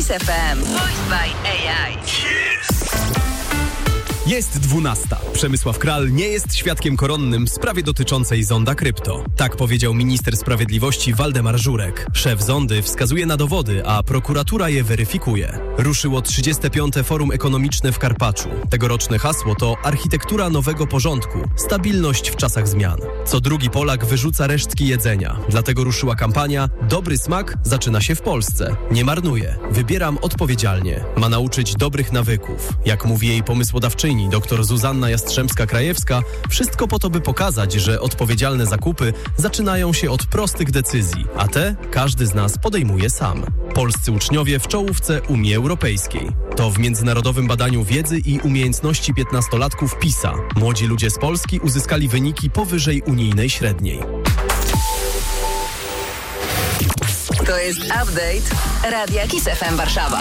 Kiss FM. Voiced by AI. Jest 12. Przemysław Kral nie jest świadkiem koronnym w sprawie dotyczącej zonda krypto. Tak powiedział minister sprawiedliwości Waldemar Żurek. Szef zondy wskazuje na dowody, a prokuratura je weryfikuje. Ruszyło 35. Forum Ekonomiczne w Karpaczu. Tegoroczne hasło to architektura nowego porządku, stabilność w czasach zmian. Co drugi Polak wyrzuca resztki jedzenia. Dlatego ruszyła kampania Dobry smak zaczyna się w Polsce. Nie marnuję. Wybieram odpowiedzialnie. Ma nauczyć dobrych nawyków. Jak mówi jej pomysłodawczyni dr Zuzanna Jastrzębska-Krajewska, wszystko po to, by pokazać, że odpowiedzialne zakupy zaczynają się od prostych decyzji, a te każdy z nas podejmuje sam. Polscy uczniowie w czołówce Unii Europejskiej. To w międzynarodowym badaniu wiedzy i umiejętności 15-latków PISA. Młodzi ludzie z Polski uzyskali wyniki powyżej unijnej średniej. To jest update Radia Kiss FM Warszawa.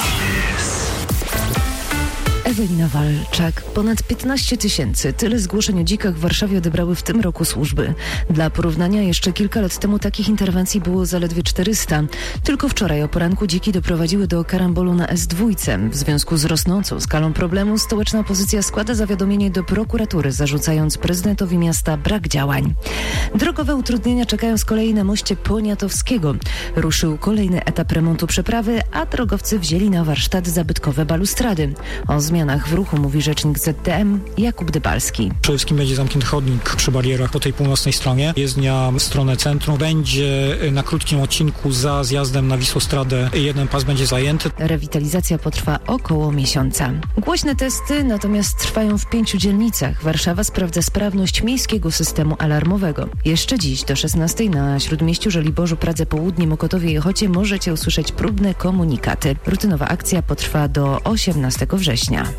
Ewelina Walczak. Ponad 15 000. Tyle zgłoszeń o dzikach w Warszawie odebrały w tym roku służby. Dla porównania jeszcze kilka lat temu takich interwencji było zaledwie 400. Tylko wczoraj o poranku dziki doprowadziły do karambolu na S2. W związku z rosnącą skalą problemu stołeczna opozycja składa zawiadomienie do prokuratury, zarzucając prezydentowi miasta brak działań. Drogowe utrudnienia czekają z kolei na moście Poniatowskiego. Ruszył kolejny etap remontu przeprawy, a drogowcy wzięli na warsztat zabytkowe balustrady. O zmianach w ruchu mówi rzecznik ZDM Jakub Dybalski. Przede wszystkim będzie zamknięty chodnik przy barierach po tej północnej stronie. Jezdnia w stronę centrum. Będzie na krótkim odcinku za zjazdem na Wisłostradę. Jeden pas będzie zajęty. Rewitalizacja potrwa około miesiąca. Głośne testy natomiast trwają w 5 dzielnicach. Warszawa sprawdza sprawność miejskiego systemu alarmowego. Jeszcze dziś do 16 na Śródmieściu, Żoliborzu, Pradze Południe, Mokotowie i Ochocie możecie usłyszeć próbne komunikaty. Rutynowa akcja potrwa do 18 września.